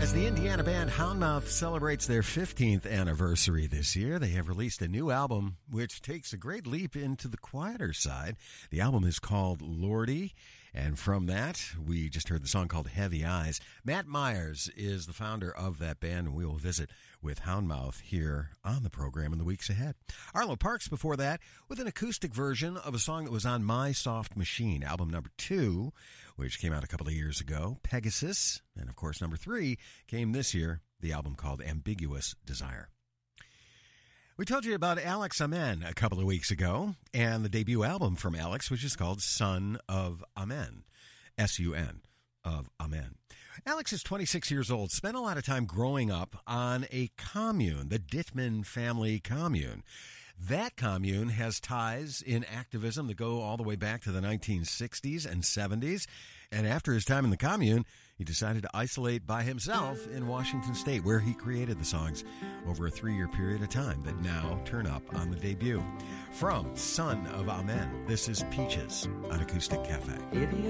As the Indiana band Houndmouth celebrates their 15th anniversary this year, they have released a new album which takes a great leap into the quieter side. The album is called Lordy, and from that, we just heard the song called Heavy Eyes. Matt Myers is the founder of that band, and we will visit with Houndmouth here on the program in the weeks ahead. Arlo Parks before that with an acoustic version of a song that was on My Soft Machine, album number 2, which came out a couple of years ago, Pegasus. And, of course, number 3 came this year, the album called Ambiguous Desire. We told you about Alex Amen a couple of weeks ago, and the debut album from Alex, which is called Son of Amen, S-U-N, of Amen. Alex is 26 years old, spent a lot of time growing up on a commune, the Dittman family commune. That commune has ties in activism that go all the way back to the 1960s and 70s. And after his time in the commune, he decided to isolate by himself in Washington State, where he created the songs over a 3-year period of time that now turn up on the debut. From Son of Amen, this is Peaches on Acoustic Cafe.